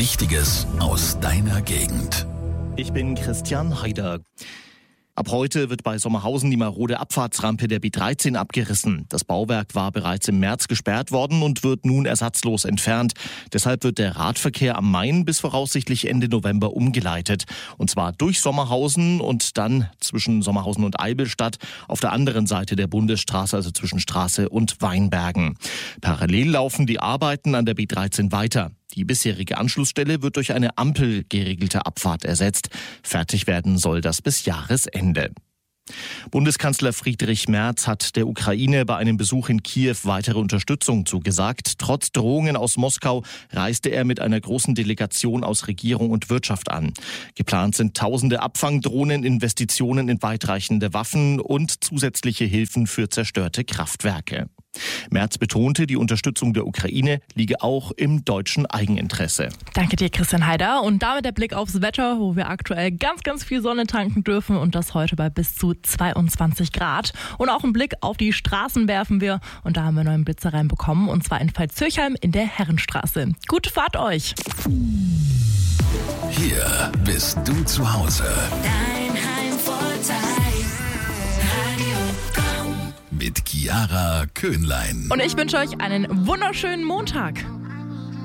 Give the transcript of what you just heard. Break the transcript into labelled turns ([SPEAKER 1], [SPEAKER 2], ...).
[SPEAKER 1] Wichtiges aus deiner Gegend.
[SPEAKER 2] Ich bin Christian Heider. Ab heute wird bei Sommerhausen die marode Abfahrtsrampe der B13 abgerissen. Das Bauwerk war bereits im März gesperrt worden und wird nun ersatzlos entfernt. Deshalb wird der Radverkehr am Main bis voraussichtlich Ende November umgeleitet. Und zwar durch Sommerhausen und dann zwischen Sommerhausen und Eibelstadt auf der anderen Seite der Bundesstraße, also zwischen Straße und Weinbergen. Parallel laufen die Arbeiten an der B13 weiter. Die bisherige Anschlussstelle wird durch eine ampelgeregelte Abfahrt ersetzt. Fertig werden soll das bis Jahresende. Bundeskanzler Friedrich Merz hat der Ukraine bei einem Besuch in Kiew weitere Unterstützung zugesagt. Trotz Drohungen aus Moskau reiste er mit einer großen Delegation aus Regierung und Wirtschaft an. Geplant sind tausende Abfangdrohnen, Investitionen in weitreichende Waffen und zusätzliche Hilfen für zerstörte Kraftwerke. Merz betonte, die Unterstützung der Ukraine liege auch im deutschen Eigeninteresse.
[SPEAKER 3] Danke dir, Christian Heider. Und damit der Blick aufs Wetter, wo wir aktuell ganz viel Sonne tanken dürfen und das heute bei bis zu 22 Grad. Und auch einen Blick auf die Straßen werfen wir. Und da haben wir einen neuen Blitzer reinbekommen, und zwar in Pfalz-Zürchem in der Herrenstraße. Gute Fahrt euch!
[SPEAKER 1] Hier bist du zu Hause.
[SPEAKER 4] Dein Heimvorteil. Radio Komm.
[SPEAKER 1] Mit Chiara Köhnlein.
[SPEAKER 3] Und ich wünsche euch einen wunderschönen Montag.